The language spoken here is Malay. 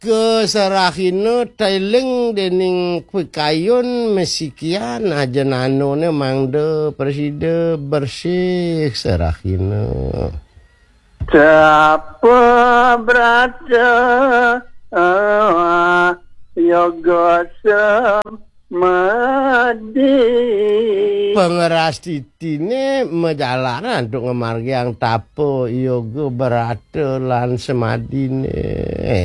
Keserahina tailing dening pekayun mesikian aja nanone mangde presiden bersih serahina. Capa berada yoga semadi. Pengeras titine menjalanan untuk ngemargi yang tapo yoga berada lan semadine.